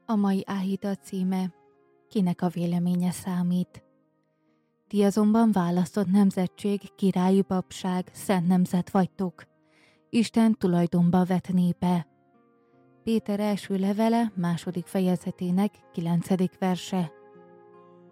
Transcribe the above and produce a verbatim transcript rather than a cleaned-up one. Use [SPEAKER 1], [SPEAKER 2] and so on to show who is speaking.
[SPEAKER 1] A mai áhítat címe: Kinek a véleménye számít? Ti azonban választott nemzetség, királyi papság, szent nemzet vagytok, Isten tulajdonba vett népe. Péter első levele második fejezetének kilencedik verse.